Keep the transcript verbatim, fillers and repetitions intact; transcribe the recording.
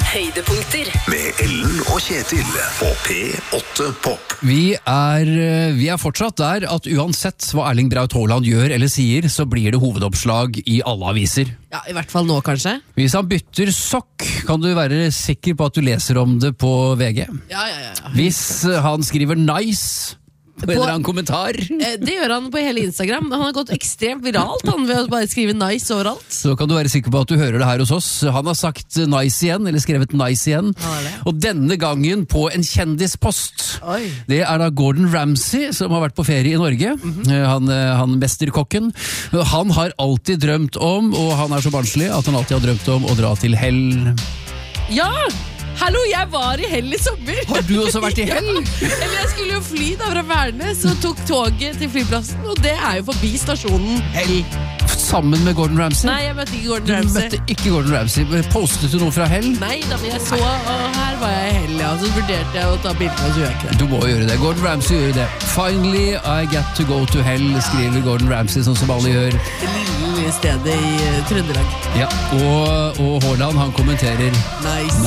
Høydepunkter med Ellen og Kjetil på P åtte Pop. Vi er, vi er fortsatt der at uansett hva Erling Braut Haaland gjør eller sier, så blir det hovedoppslag i alle aviser. Ja, i hvert fall nå kanskje. Hvis han bytter sokk, kan du være sikker på at du leser om det på V G. Ja, ja, ja. Hvis han skriver nice på en eller annen kommentar, Eh, Det gjør han på hele Instagram. Han har gått ekstremt viralt han ved å bare skrive nice overalt. så kan du være sikker på at du hører det her hos oss. Han har sagt nice igjen, eller skrevet nice igjen. Han er det. Og denne gangen på en kjendispost. Oi. Det er da Gordon Ramsay, som har vært på ferie i Norge. Eh, han, eh, han mesterkokken. Han har alltid drømt om, og han er så barnslig, at han alltid har drømt om å dra til hell. Ja! Hallo, jeg var i hell i sommer. Har du også vært i hell? Ja. Eller jeg skulle jo fly da fra Værnes, så tok toget til flyplassen, og det er jo forbi stasjonen Hell. Sammen med Gordon Ramsay? Nei, jeg møtte ikke Du Gordon Ramsay. møtte ikke Gordon Ramsay. Postet du noe fra hell? Nei, da, men jeg så, og her var jeg i hell, ja. Så vurderte jeg å ta bilder, og så gjør jeg ikke det. Du må gjøre det. Gordon Ramsay gjør det. Finally, I get to go to hell, skriver Gordon Ramsay, sånn som alle gjør. Det lille, lille stedet i uh, Trøndelag. Ja, og, og Haaland, han kommenterer Nice.